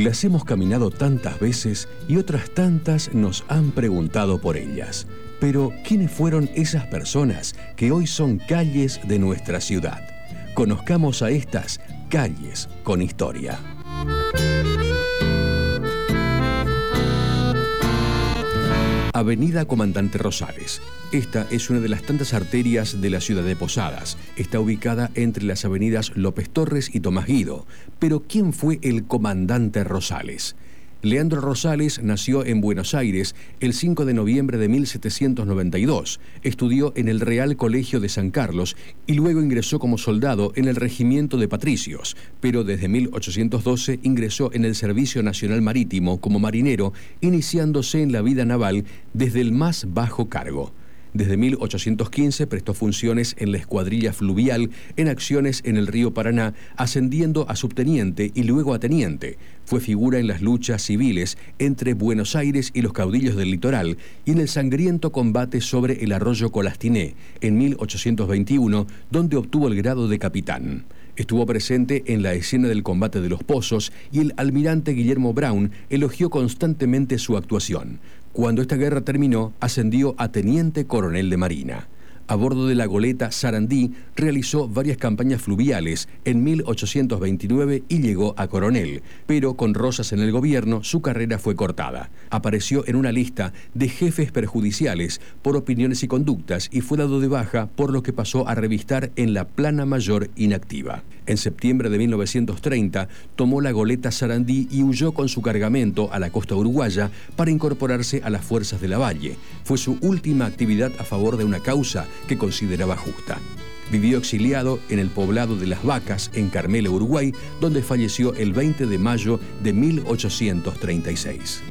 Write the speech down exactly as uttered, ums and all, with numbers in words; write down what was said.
Las hemos caminado tantas veces y otras tantas nos han preguntado por ellas. Pero, ¿quiénes fueron esas personas que hoy son calles de nuestra ciudad? Conozcamos a estas calles con historia. Avenida Comandante Rosales. Esta es una de las tantas arterias de la ciudad de Posadas. Está ubicada entre las avenidas López Torres y Tomás Guido. Pero, ¿quién fue el Comandante Rosales? Leandro Rosales nació en Buenos Aires el cinco de noviembre de mil setecientos noventa y dos. Estudió en el Real Colegio de San Carlos y luego ingresó como soldado en el Regimiento de Patricios, pero desde mil ochocientos doce ingresó en el Servicio Nacional Marítimo como marinero, iniciándose en la vida naval desde el más bajo cargo. Desde mil ochocientos quince prestó funciones en la Escuadrilla Fluvial en acciones en el río Paraná, ascendiendo a subteniente y luego a teniente. Fue figura en las luchas civiles entre Buenos Aires y los caudillos del litoral y en el sangriento combate sobre el arroyo Colastiné en mil ochocientos veintiuno, donde obtuvo el grado de capitán. Estuvo presente en la escena del combate de los Pozos y el almirante Guillermo Brown elogió constantemente su actuación. Cuando esta guerra terminó, ascendió a teniente coronel de marina. A bordo de la goleta Sarandí realizó varias campañas fluviales en mil ochocientos veintinueve y llegó a coronel, pero con Rosas en el gobierno su carrera fue cortada. Apareció en una lista de jefes perjudiciales por opiniones y conductas y fue dado de baja, por lo que pasó a revistar en la plana mayor inactiva. En septiembre de mil novecientos treinta tomó la goleta Sarandí y huyó con su cargamento a la costa uruguaya para incorporarse a las fuerzas de Lavalle. Fue su última actividad a favor de una causa que consideraba justa. Vivió exiliado en el poblado de Las Vacas, en Carmelo, Uruguay, donde falleció el veinte de mayo de mil ochocientos treinta y seis.